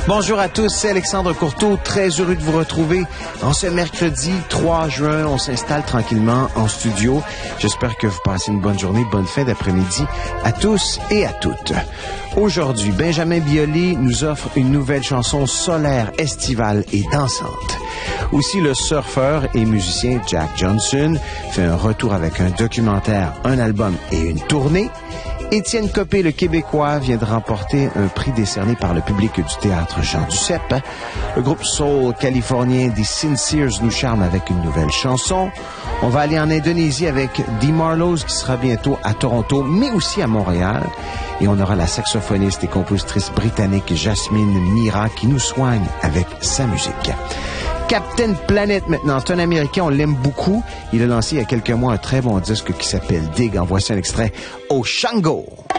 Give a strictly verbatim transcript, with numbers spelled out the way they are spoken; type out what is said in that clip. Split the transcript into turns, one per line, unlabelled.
Bonjour à tous, c'est Alexandre Courteau, très heureux de vous retrouver en ce mercredi trois juin. On s'installe tranquillement en studio. J'espère que vous passez une bonne journée, bonne fin d'après-midi à tous et à toutes. Aujourd'hui, Benjamin Biolay nous offre une nouvelle chanson solaire, estivale et dansante. Aussi, le surfeur et musicien Jack Johnson fait un retour avec un documentaire, un album et une tournée. Étienne Copé, le Québécois, vient de remporter un prix décerné par le public du théâtre Jean Duceppe. Le groupe soul californien des Sinceres nous charme avec une nouvelle chanson. On va aller en Indonésie avec Dee Marlowe, qui sera bientôt à Toronto, mais aussi à Montréal. Et on aura la saxophoniste et compositrice britannique Jasmine Mira qui nous soigne avec sa musique. Captain Planet maintenant, c'est un Américain, on l'aime beaucoup. Il a lancé il y a quelques mois un très bon disque qui s'appelle Dig. En voici un extrait au Shango.